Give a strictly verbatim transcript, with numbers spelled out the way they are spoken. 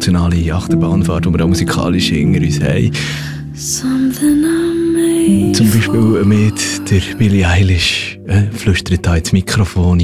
emotionale Achterbahnfahrt, die wir auch musikalisch hinter uns haben. Zum Beispiel mit der Billie Eilish äh, flüstert da ins Mikrofon.